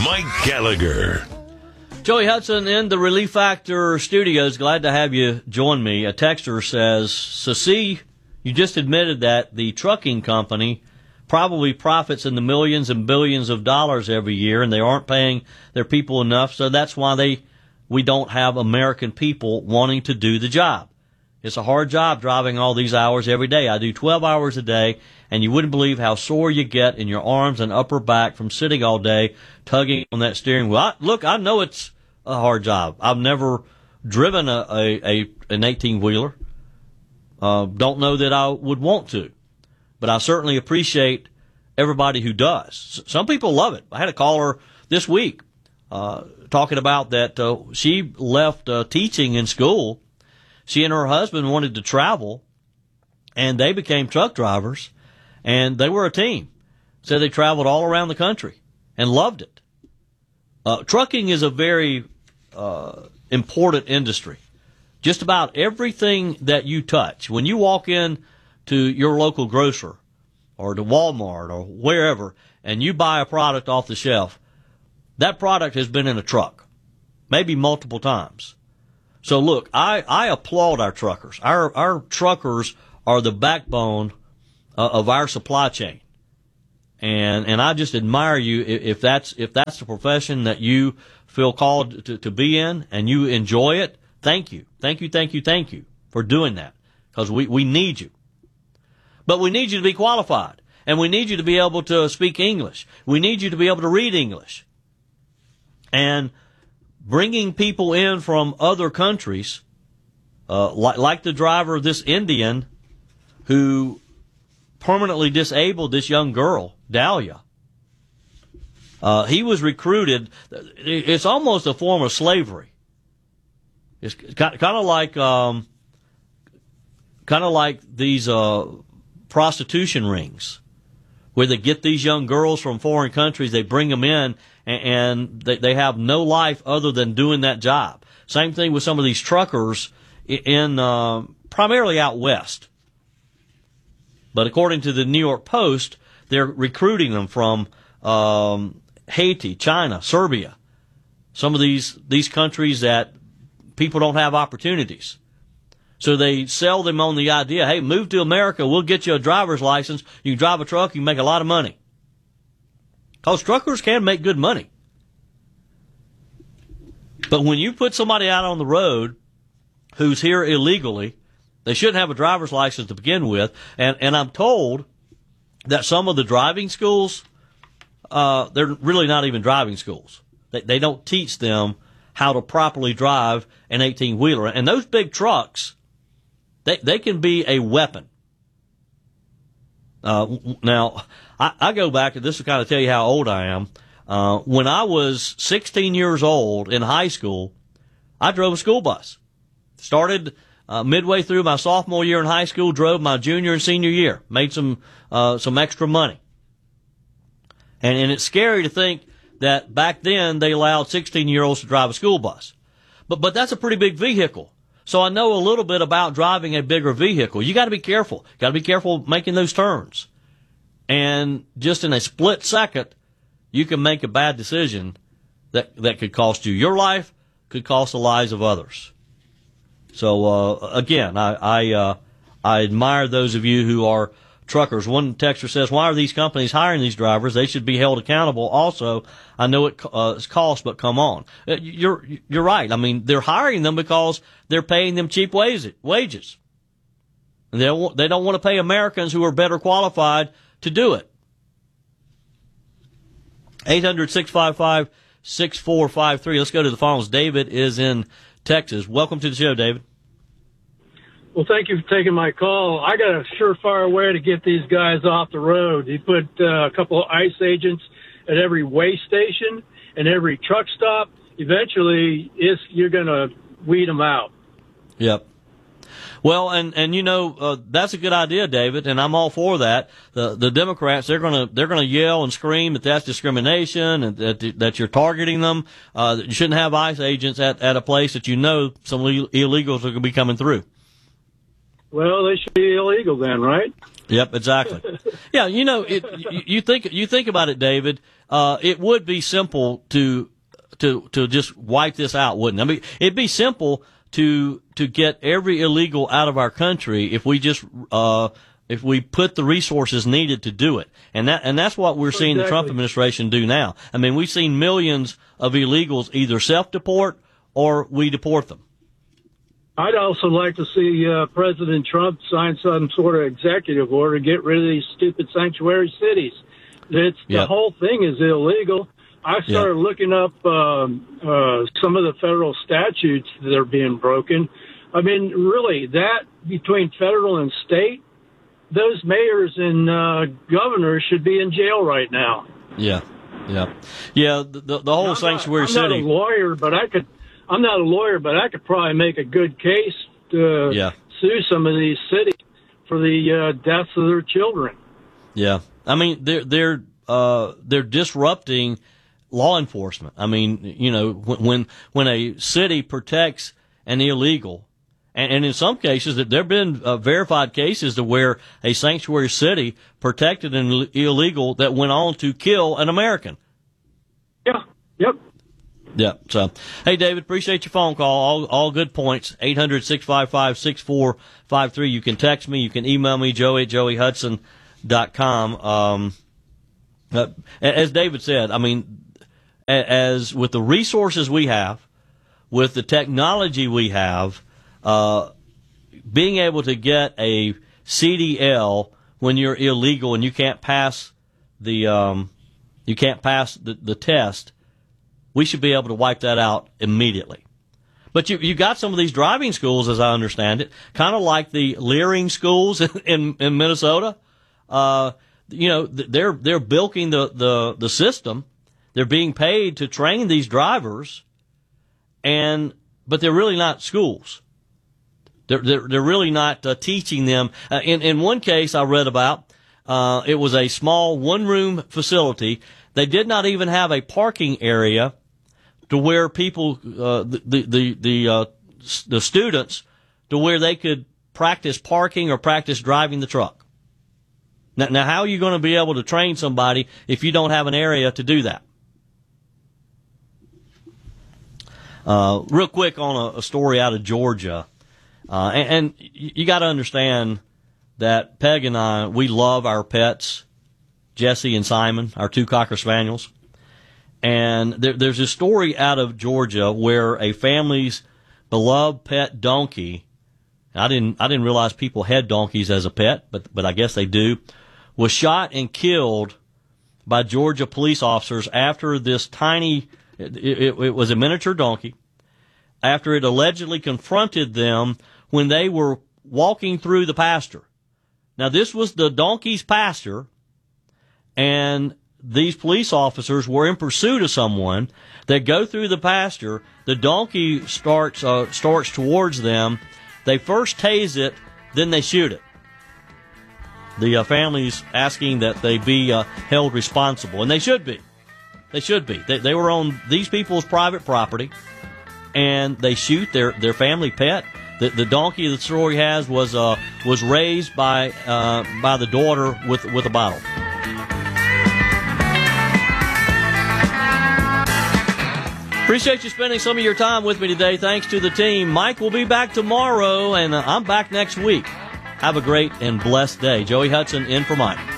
Mike Gallagher. Joey Hudson in the Relief Factor studios. Glad to have you join me. A texter says, so see, you just admitted that the trucking company probably profits in the millions and billions of dollars every year, and they aren't paying their people enough, so that's why we don't have American people wanting to do the job. It's a hard job driving all these hours every day. I do 12 hours a day, and you wouldn't believe how sore you get in your arms and upper back from sitting all day tugging on that steering wheel. Look, I know it's a hard job. I've never driven an 18-wheeler. Don't know that I would want to, but I certainly appreciate everybody who does. Some people love it. I had a caller this week talking about that she left teaching in school. She and her husband wanted to travel, and they became truck drivers, and they were a team. So they traveled all around the country and loved it. Trucking is a very important industry. Just about everything that you touch, when you walk in to your local grocer or to Walmart or wherever, and you buy a product off the shelf, that product has been in a truck, maybe multiple times. So look, I applaud our truckers. Our truckers are the backbone of our supply chain. And I just admire you if that's the profession that you feel called to be in and you enjoy it. Thank you for doing that, because we need you. But we need you to be qualified, and we need you to be able to speak English. We need you to be able to read English. And bringing people in from other countries, like the driver of this Indian who permanently disabled this young girl, Dahlia. He was recruited. It's almost a form of slavery. It's kind of like these prostitution rings, where they get these young girls from foreign countries, they bring them in, and they have no life other than doing that job. Same thing with some of these truckers in primarily out west. But according to the New York Post, they're recruiting them from Haiti, China, Serbia, some of these countries that people don't have opportunities. So they sell them on the idea, hey, move to America, we'll get you a driver's license, you can drive a truck, you can make a lot of money. Because truckers can make good money. But when you put somebody out on the road who's here illegally, they shouldn't have a driver's license to begin with. And I'm told that some of the driving schools, they're really not even driving schools. They don't teach them how to properly drive an 18-wheeler. And those big trucks, they can be a weapon. Now, I go back, and this will kind of tell you how old I am. When I was 16 years old in high school, I drove a school bus. Started midway through my sophomore year in high school, drove my junior and senior year, made some extra money. And it's scary to think that back then they allowed 16-year-olds to drive a school bus. But that's a pretty big vehicle. So I know a little bit about driving a bigger vehicle. You got to be careful. Got to be careful making those turns. And just in a split second, you can make a bad decision that could cost you your life, could cost the lives of others. So again, I admire those of you who are truckers. One texter says, why are these companies hiring these drivers? They should be held accountable. Also, I know it's cost, but come on. You're right. I mean, they're hiring them because they're paying them cheap wages. And they don't want to pay Americans who are better qualified to do it. 800-655-6453. Let's go to the phones. David is in Texas. Welcome to the show, David. Well, thank you for taking my call. I got a surefire way to get these guys off the road. You put a couple of ICE agents at every weigh station and every truck stop. Eventually, you're going to weed them out. Yep. Well, and you know, that's a good idea, David, and I'm all for that. The Democrats, they're gonna yell and scream that that's discrimination and that you're targeting them. That you shouldn't have ICE agents at a place that you know some illegals are going to be coming through. Well, they should be illegal then, right? Yep, exactly. Yeah, you think about it, David. It would be simple to just wipe this out, wouldn't it? I mean, it'd be simple to get every illegal out of our country if we just if we put the resources needed to do it. And that's what we're seeing the Trump administration do now. I mean, we've seen millions of illegals either self-deport or we deport them. I'd also like to see President Trump sign some sort of executive order to get rid of these stupid sanctuary cities. The whole thing is illegal. I started looking up some of the federal statutes that are being broken. I mean, really, that between federal and state, those mayors and governors should be in jail right now. Yeah. The whole sanctuary city. I'm not a lawyer, but I could probably make a good case to sue some of these cities for the deaths of their children. Yeah, I mean they're disrupting law enforcement. I mean, when a city protects an illegal. And in some cases, there have been verified cases to where a sanctuary city protected an illegal that went on to kill an American. Yeah. Yep. Yeah. So, hey, David, appreciate your phone call. All good points. 800-655-6453. You can text me. You can email me, joey@joeyhudson.com. As David said, I mean, as with the resources we have, with the technology we have, being able to get a CDL when you're illegal and you can't pass the test, we should be able to wipe that out immediately. But you got some of these driving schools, as I understand it, kind of like the Leering schools in Minnesota. They're bilking the system. They're being paid to train these drivers, but they're really not schools. They're really not teaching them. In one case I read about, it was a small one-room facility. They did not even have a parking area to where people, the students, to where they could practice parking or practice driving the truck. Now, how are you going to be able to train somebody if you don't have an area to do that? Real quick on a story out of Georgia. And you got to understand that Peg and I, we love our pets, Jesse and Simon, our two Cocker Spaniels. And there's a story out of Georgia where a family's beloved pet donkey, I didn't realize people had donkeys as a pet, but I guess they do, was shot and killed by Georgia police officers after this tiny, it was a miniature donkey, after it allegedly confronted them when they were walking through the pasture. Now, this was the donkey's pasture, and these police officers were in pursuit of someone. They go through the pasture. The donkey starts towards them. They first tase it, then they shoot it. The family's asking that they be held responsible, and they should be. They should be. They were on these people's private property, and they shoot their family pet. The donkey the story has was raised by the daughter with a bottle. Appreciate you spending some of your time with me today. Thanks to the team. Mike will be back tomorrow, and I'm back next week. Have a great and blessed day. Joey Hudson in for Mike.